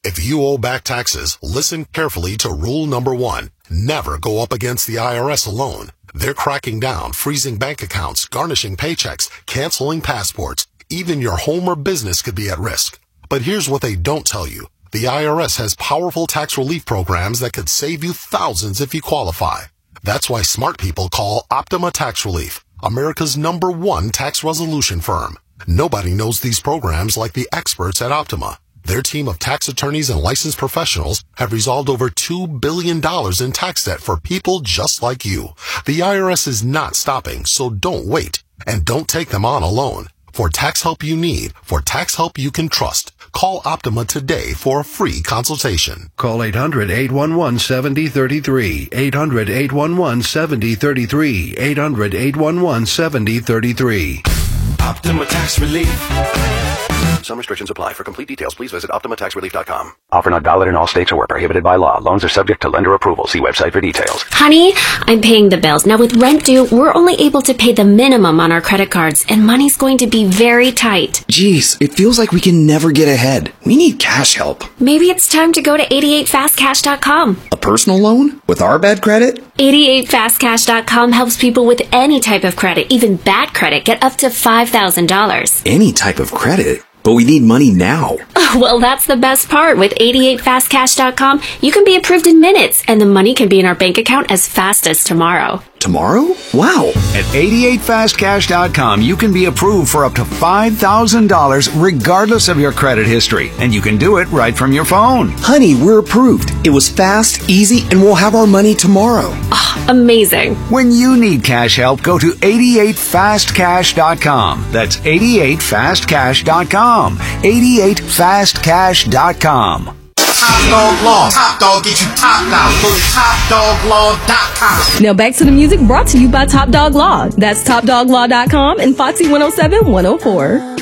If you owe back taxes, listen carefully to rule number 1. Never go up against the IRS alone. They're cracking down, freezing bank accounts, garnishing paychecks, canceling passports. Even your home or business could be at risk. But here's what they don't tell you. The IRS has powerful tax relief programs that could save you thousands if you qualify. That's why smart people call Optima Tax Relief, America's #1 tax resolution firm. Nobody knows these programs like the experts at Optima. Their team of tax attorneys and licensed professionals have resolved over $2 billion in tax debt for people just like you. The IRS is not stopping, so don't wait. And don't take them on alone. For tax help you need, for tax help you can trust, call Optima today for a free consultation. Call 800-811-7033, 800-811-7033, 800-811-7033. Optima Tax Relief. Some restrictions apply. For complete details, please visit OptimaTaxRelief.com. Offer not valid in all states or where prohibited by law. Loans are subject to lender approval. See website for details. Honey, I'm paying the bills. Now with rent due, we're only able to pay the minimum on our credit cards, and money's going to be very tight. Geez, it feels like we can never get ahead. We need cash help. Maybe it's time to go to 88fastcash.com. A personal loan? With our bad credit? 88fastcash.com helps people with any type of credit, even bad credit, get up to $5,000. Any type of credit? But we need money now. Well, that's the best part. With 88fastcash.com, you can be approved in minutes, and the money can be in our bank account as fast as tomorrow. Tomorrow? Wow. At 88fastcash.com, you can be approved for up to $5,000 regardless of your credit history. And you can do it right from your phone. Honey, we're approved. It was fast, easy, and we'll have our money tomorrow. Oh, amazing. When you need cash help, go to 88fastcash.com. That's 88fastcash.com. 88fastcash.com. Top Dog Law. Top Dog get you top dollar. Go to TopDogLaw.com. Now back to the music brought to you by Top Dog Law. That's TopDogLaw.com and Foxy 107 104.